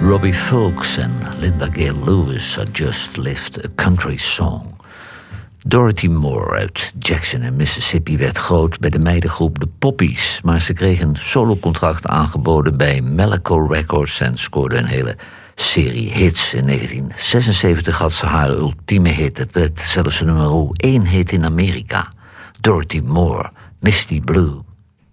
Robbie Fulks en Linda Gale Lewis had just lived a country song. Dorothy Moore uit Jackson in Mississippi werd groot bij de meidengroep The Poppies, maar ze kreeg een solocontract aangeboden bij Malaco Records en scoorde een hele serie hits. In 1976 had ze haar ultieme hit. Het werd zelfs nummer 1 hit in Amerika. Dorothy Moore, Misty Blue.